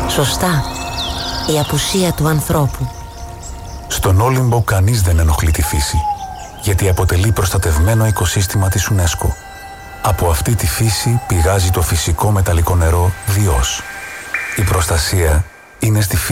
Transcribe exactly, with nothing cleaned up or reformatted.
Σωστά. Η απουσία του ανθρώπου. Στον Όλυμπο κανείς δεν ενοχλεί τη φύση, γιατί αποτελεί προστατευμένο οικοσύστημα της UNESCO. Από αυτή τη φύση πηγάζει το φυσικό μεταλλικό νερό Διός. Η προστασία είναι στη φύση.